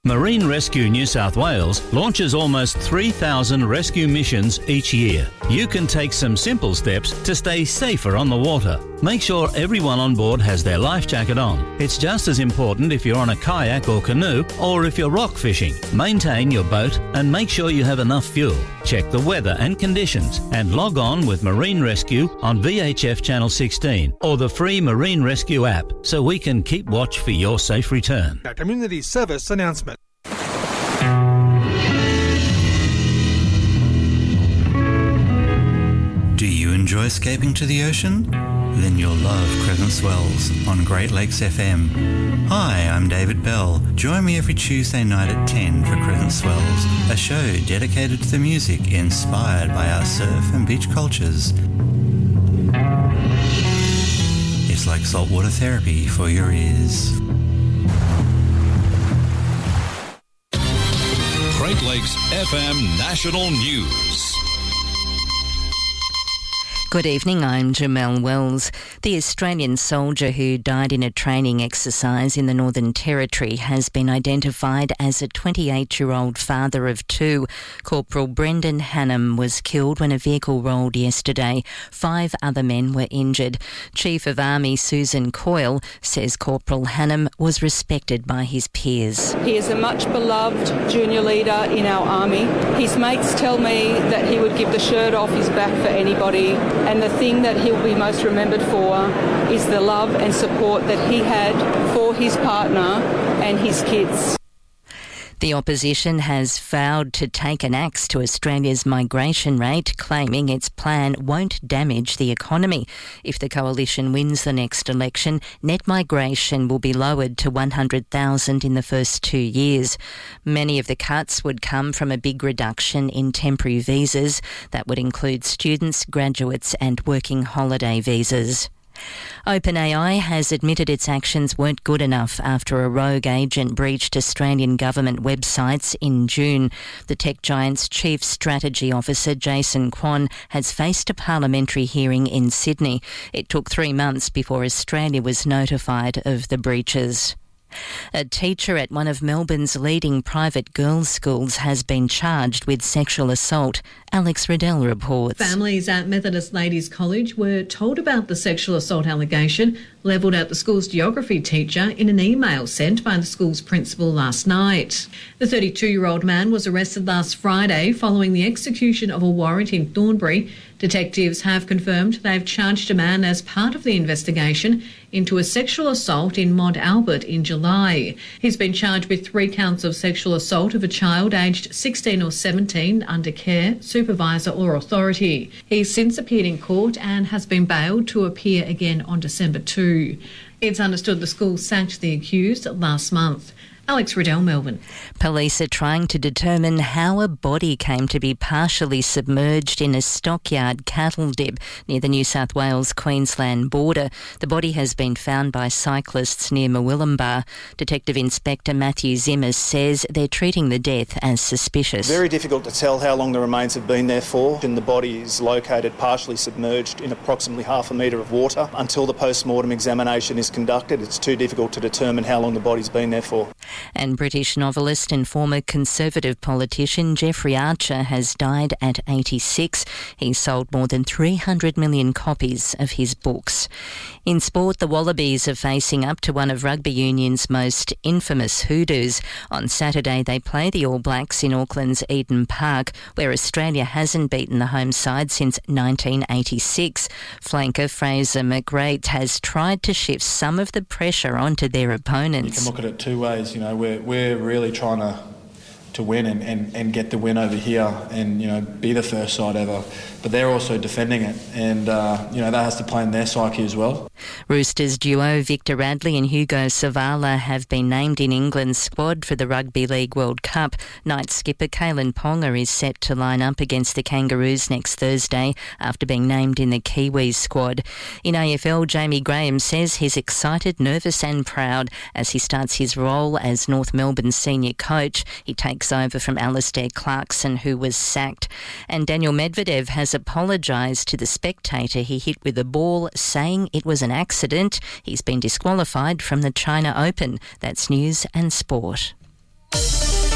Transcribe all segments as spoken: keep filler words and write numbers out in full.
Marine Rescue New South Wales launches almost three thousand rescue missions each year. You can take some simple steps to stay safer on the water. Make sure everyone on board has their life jacket on. It's just as important if you're on a kayak or canoe or if you're rock fishing. Maintain your boat and make sure you have enough fuel. Check the weather and conditions and log on with Marine Rescue on V H F Channel sixteen or the free Marine Rescue app so we can keep watch for your safe return. A community service announcement. Do you enjoy escaping to the ocean? Then you'll love Crescent Swells on Great Lakes F M. Hi, I'm David Bell. Join me every Tuesday night at ten for Crescent Swells, a show dedicated to the music inspired by our surf and beach cultures. It's like saltwater therapy for your ears. Great Lakes F M National News. Good evening, I'm Jamelle Wells. The Australian soldier who died in a training exercise in the Northern Territory has been identified as a twenty-eight-year-old father of two. Corporal Brendan Hannam was killed when a vehicle rolled yesterday. Five other men were injured. Chief of Army Susan Coyle says Corporal Hannam was respected by his peers. He is a much beloved junior leader in our Army. His mates tell me that he would give the shirt off his back for anybody. And the thing that he'll be most remembered for is the love and support that he had for his partner and his kids. The opposition has vowed to take an axe to Australia's migration rate, claiming its plan won't damage the economy. If the coalition wins the next election, net migration will be lowered to one hundred thousand in the first two years. Many of the cuts would come from a big reduction in temporary visas. That would include students, graduates and working holiday visas. OpenAI has admitted its actions weren't good enough after a rogue agent breached Australian government websites in June. The tech giant's chief strategy officer, Jason Kwan, has faced a parliamentary hearing in Sydney. It took three months before Australia was notified of the breaches. A teacher at one of Melbourne's leading private girls' schools has been charged with sexual assault. Alex Riddell reports. Families at Methodist Ladies College were told about the sexual assault allegation levelled at the school's geography teacher in an email sent by the school's principal last night. The thirty-two-year-old man was arrested last Friday following the execution of a warrant in Thornbury. Detectives have confirmed they've charged a man as part of the investigation into a sexual assault in Mont Albert in July. He's been charged with three counts of sexual assault of a child aged sixteen or seventeen under care, supervisor or authority. He's since appeared in court and has been bailed to appear again on December second. It's understood the school sacked the accused last month. Alex Riddell, Melbourne. Police are trying to determine how a body came to be partially submerged in a stockyard cattle dip near the New South Wales-Queensland border. The body has been found by cyclists near Murwillumbah. Detective Inspector Matthew Zimmer says they're treating the death as suspicious. Very difficult to tell how long the remains have been there for. And the body is located partially submerged in approximately half a metre of water. Until the post-mortem examination is conducted, it's too difficult to determine how long the body's been there for. And British novelist and former Conservative politician Jeffrey Archer has died at eighty-six. He sold more than three hundred million copies of his books. In sport, the Wallabies are facing up to one of rugby union's most infamous hoodoos. On Saturday, they play the All Blacks in Auckland's Eden Park, where Australia hasn't beaten the home side since nineteen eighty-six. Flanker Fraser McGrath has tried to shift some of the pressure onto their opponents. You can look at it two ways. You know, we're we're really trying to to win and, and, and get the win over here and, you know, be the first side ever. But they're also defending it and, uh, you know, that has to play in their psyche as well. Roosters duo Victor Radley and Hugo Savala have been named in England's squad for the Rugby League World Cup. Night skipper Kalen Ponga is set to line up against the Kangaroos next Thursday after being named in the Kiwis squad. In A F L, Jamie Graham says he's excited, nervous and proud as he starts his role as North Melbourne's senior coach. He takes over from Alistair Clarkson, who was sacked. And Daniel Medvedev has apologised to the spectator he hit with a ball, saying it was an accident. He's been disqualified from the China Open. That's news and sport.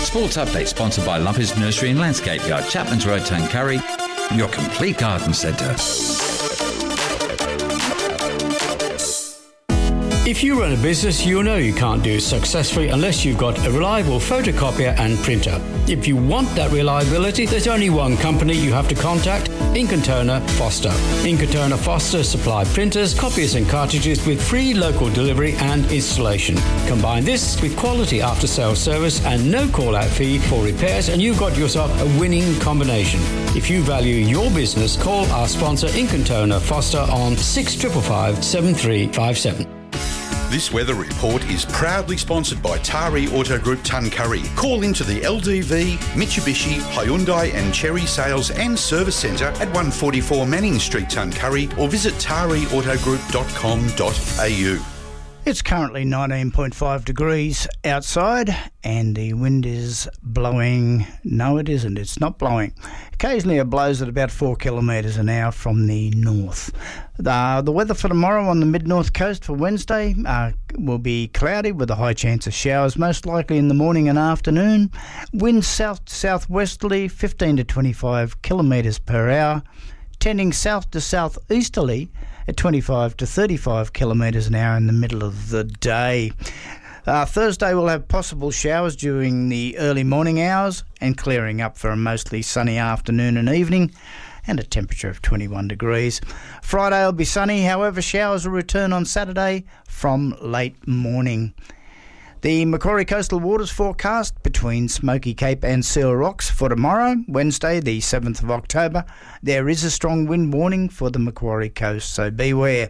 Sports Update sponsored by Lumpers Nursery and Landscape Yard, Chapman's Road, Tuncurry, your complete garden centre. If you run a business, you know you can't do it successfully unless you've got a reliable photocopier and printer. If you want that reliability, there's only one company you have to contact, Ink and Toner Foster. Ink and Toner Foster supply printers, copiers and cartridges with free local delivery and installation. Combine this with quality after-sales service and no call-out fee for repairs, and you've got yourself a winning combination. If you value your business, call our sponsor Ink and Toner Foster on six five five five, seven three five seven. This weather report is proudly sponsored by Tari Auto Group Tuncurry. Call into the L D V, Mitsubishi, Hyundai and Cherry Sales and Service Centre at one forty-four Manning Street, Tuncurry, or visit tari auto group dot com dot a u. It's currently nineteen point five degrees outside and the wind is blowing. No, it isn't. It's not blowing. Occasionally it blows at about four kilometres an hour from the north. The, the weather for tomorrow on the mid-north coast for Wednesday uh, will be cloudy with a high chance of showers, most likely in the morning and afternoon. Winds south to southwesterly, fifteen to twenty-five kilometres per hour, tending south to southeasterly at twenty-five to thirty-five kilometres an hour in the middle of the day. Uh, Thursday we'll have possible showers during the early morning hours and clearing up for a mostly sunny afternoon and evening, and a temperature of twenty-one degrees. Friday will be sunny, however showers will return on Saturday from late morning. The Macquarie Coastal Waters forecast between Smoky Cape and Seal Rocks for tomorrow, Wednesday the seventh of October. There is a strong wind warning for the Macquarie Coast, so beware.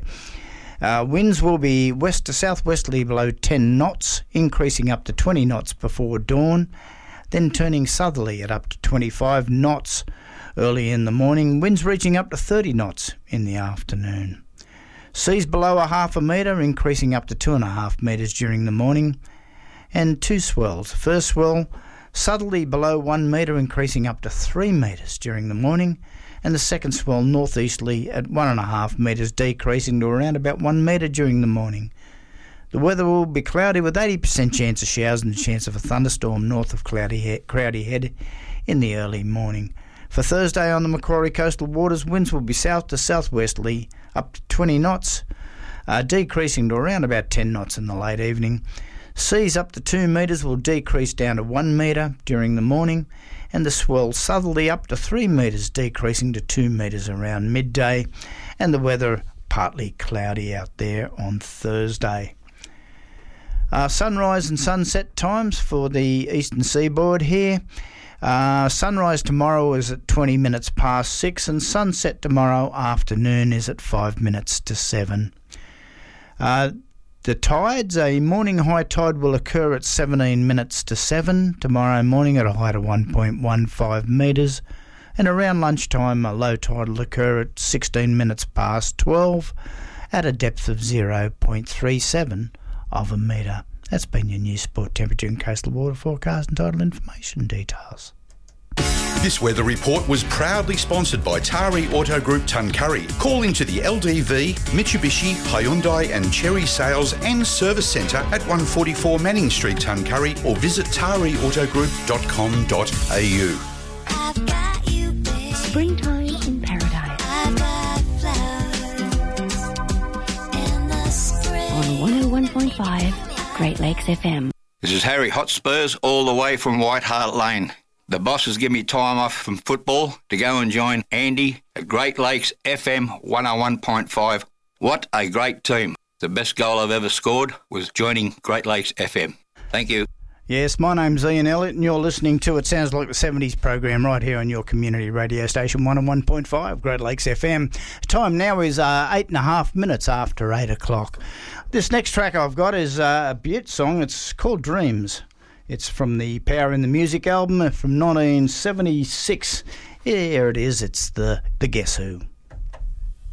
Uh, winds will be west to southwesterly below ten knots, increasing up to twenty knots before dawn, then turning southerly at up to twenty-five knots early in the morning, winds reaching up to thirty knots in the afternoon. Seas below a half a metre, increasing up to two and a half metres during the morning, and two swells. First swell southerly below one metre, increasing up to three metres during the morning, and the second swell northeasterly at one and a half metres, decreasing to around about one metre during the morning. The weather will be cloudy with eighty percent chance of showers and a chance of a thunderstorm north of Cloudy Head, Crowdy Head in the early morning. For Thursday on the Macquarie Coastal Waters, winds will be south to southwesterly up to twenty knots, uh, decreasing to around about ten knots in the late evening. Seas up to two metres will decrease down to one metre during the morning, and the swell southerly up to three metres, decreasing to two metres around midday, and the weather partly cloudy out there on Thursday. Uh, sunrise and sunset times for the eastern seaboard here. Uh, sunrise tomorrow is at twenty minutes past six, and sunset tomorrow afternoon is at five minutes to seven. Uh, the tides, a morning high tide will occur at seventeen minutes to seven tomorrow morning at a height of one point one five metres, and around lunchtime a low tide will occur at sixteen minutes past twelve at a depth of zero point three seven of a metre. That's been your News Sport Temperature and Coastal Water Forecast and Tidal Information details. This weather report was proudly sponsored by Tari Auto Group Tuncurry. Call into the L D V, Mitsubishi, Hyundai and Cherry Sales and Service Centre at one forty-four Manning Street, Tuncurry, or visit tari auto group dot com dot a u. Springtime in paradise. On one oh one point five Great Lakes F M. This is Harry Hotspurs all the way from White Hart Lane. The boss has given me time off from football to go and join Andy at Great Lakes F M one oh one point five. What a great team. The best goal I've ever scored was joining Great Lakes F M. Thank you. Yes, my name's Ian Elliott and you're listening to It Sounds Like the seventies program right here on your community radio station one oh one point five Great Lakes F M. Time now is uh, eight and a half minutes after eight o'clock. This next track I've got is uh, a Butte song. It's called Dreams. It's from the Power in the Music album from nineteen seventy-six. Here it is. It's the, the Guess Who.